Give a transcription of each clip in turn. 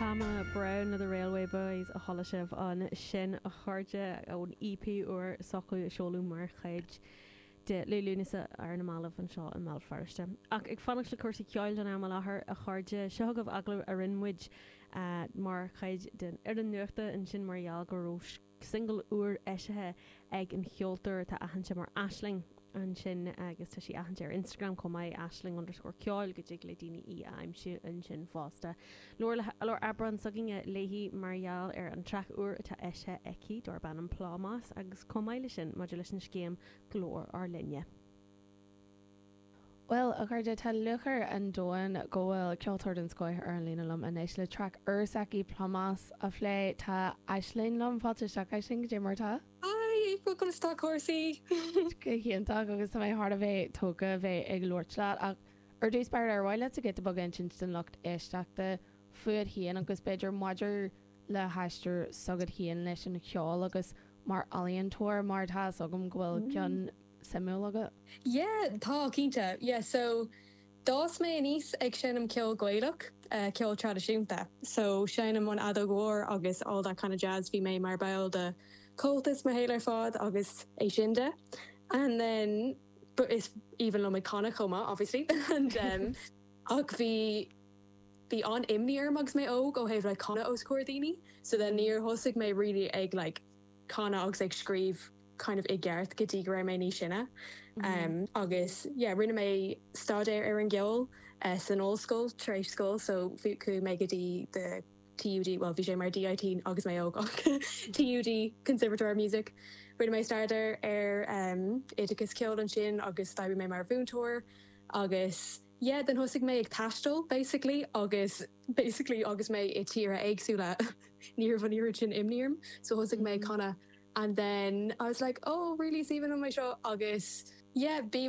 Tama Brown of the Railway Boys a holasibh an sin a chuirde ón EP or socu seolú mar chaid de leúnasa ar na málah an seo an máilfarste. Ach ag fannach le cuasa ceáil an am láthair a chuirde seogah aglah a rinmuid mar chaid den ar an nuachta an sin margheall go rós single uair eisithe ag an cheoltar tá ahanse mar Aisling an sin agus tá si ahanse ar Instagram comai Aisling_ceáil go dtí le daoine í aimimsú an sin fásta. Lor abran suginge léhí margheall ar an track uair atá eise eici dor ban an plámas agus comáile sin maidir leis an scéim glór ar linne. Well, a chuirde tá luchar an dóin gohfuil ceoltar an scoith ar an lína lom an éis le track ursaí plámas a phlé tá Aisling lom fáteach Aisling dé martá? Fu go sta cuasaí Chéanta agus tá mé hard a bheith tóga bheith ag Lordslaat ach ar dús beir ar bhile a get bag sin den locht éisteachta fuad hían agus beidir maidir le heisteir sagad hían leis an cheáil agus mar alíonn túir mar tá agam ghfuil cean semúlaga. Yeah, tá cínta. Yeah, so dás mé níos ag sinnom ceol goilech ceol tradiisiúnta. So sinnom an adagóir agus all that kind of jazz bhí mé mar bail de Coltas ma héiler fád agus é sinnde. And then, but it's even lo me conna coma, obviously. And ag bhí an imníar mugs me óg ó heh like conna os cuardini. So then near hosig me really ag like conna agus ag scríb kind of ag geart gotí go raibh mé ní sinne. Agus, yeah, rinne mé stadéir ar an geol san old school, treif school, so bhí cu mé gotí the TUD, well, vi sé mar DIT agus mé óg TUD Conservatoire Music. Rinne mé starter ar Idicus ceol an sin agus daibh mé mar bhúntóir agus yeah, den hosig mé ag tastal basically agus mé I tíre agsúla níor van níor sin imníirm, so hosig mé conna. And then I was like, oh, really, Stephen on my show agus yeah, be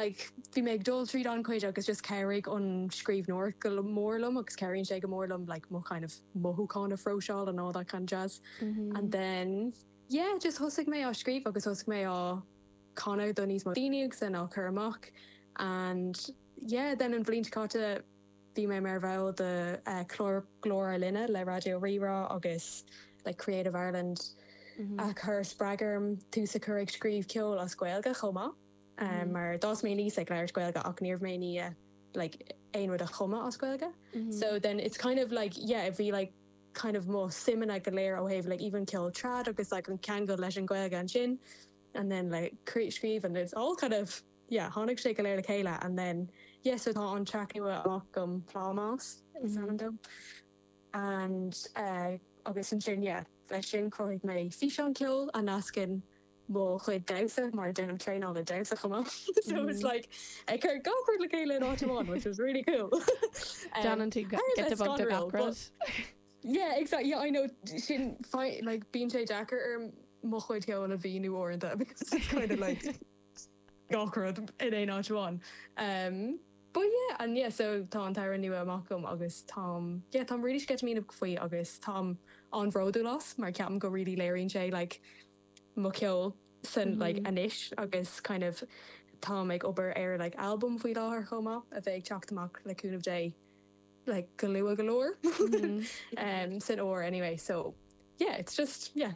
meg dul treat on quite agus just carrig on screeve north go morlum agus carrying shake a morlum like more kind of mohu kind of froshal and all that kind of jazz. And then yeah, just hosig me á screeve agus hosig me á conna donis modinigs and á curmach. And yeah, then in Blint Carta be me mervel the Glór Linna le Radio Rira agus like Creative Ireland a chur spragarm túsa churig scríb ceol a scoilga chuma. Mar dás mé níos ag leir scoilga ach níor mé ní like einrad a chuma a scoilga. So then it's kind of like, yeah, if we like kind of more simina galéir ó heh like even kill trad agus like an cangol leis an goilga an sin. And then like create scríb and it's all kind of, yeah, hánig sé galéir le chéile. And then, yeah, so tá an track nua amach plámas. And agus an sin, yeah, leis sin choig mé fián ceol a nascin mó chuid dausa mar denm train all the dausa chuma. So it's like I could go for the chéile in Ottawa, which was really cool. John to get the bug to background. Yeah, exactly. Yeah, I know sin fight like bean sé Jacker or mo chuid ceol a bhí nu or that because it's kind of like gawkrod in ein Ottawa. But yeah, and yeah, so tá an tair nua amachum agus Tom, yeah, Tom really sketch me up faoi agus Tom on Rodulas, mar ceam go really léirín sé like muceol san like anish agus kind of Tom ag ober air like album faoi láthar chuma a bheith teachtamach le cún of day like galua galore sin or anyway. So yeah, it's just, yeah,